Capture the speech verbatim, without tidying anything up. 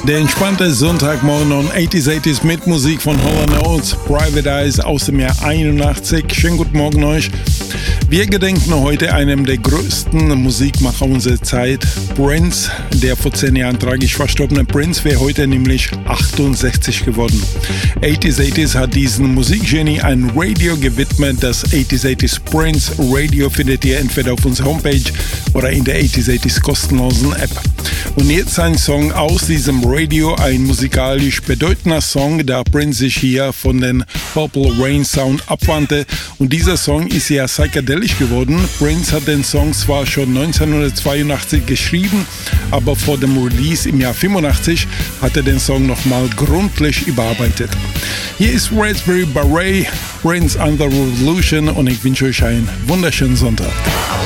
Der entspannte Sonntagmorgen on eighties eighties mit Musik von Hall and Oates, Private Eyes aus dem Jahr einundachtzig. Schönen guten Morgen euch. Wir gedenken heute einem der größten Musikmacher unserer Zeit, Prince. Der vor zehn Jahren tragisch verstorbene Prince wäre heute nämlich achtundsechzig geworden. eighties eighties hat diesen Musikgenie ein Radio gewidmet. Das eighties eighties Prince Radio findet ihr entweder auf unserer Homepage oder in der eighties eighties kostenlosen App. Und jetzt ein Song aus diesem Radio, ein musikalisch bedeutender Song, da Prince sich hier von den Purple Rain Sound abwandte. Und dieser Song ist ja psychedelisch geworden. Prince hat den Song zwar schon neunzehnhundertzweiundachtzig geschrieben, aber vor dem Release im Jahr fünfundachtzig hat er den Song nochmal gründlich überarbeitet. Hier ist Raspberry Beret, Prince and the Revolution, und ich wünsche euch einen wunderschönen Sonntag.